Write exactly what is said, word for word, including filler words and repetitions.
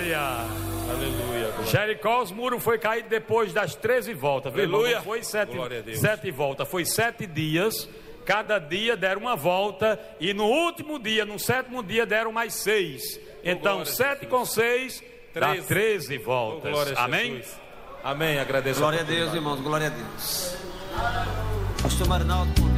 Glória. Aleluia. Jericó, os muros foi caído depois das treze voltas. Aleluia. Não foi sete, Glória a Deus. sete voltas, foi sete dias. Cada dia deram uma volta. E no último dia, no sétimo dia, deram mais seis. Então, glória, sete Jesus. com seis, dá Treze. treze voltas. Glória a Amém? Jesus. Amém. Agradeço. Glória a Deus, irmãos. Glória a Deus. Pastor Marinaldo.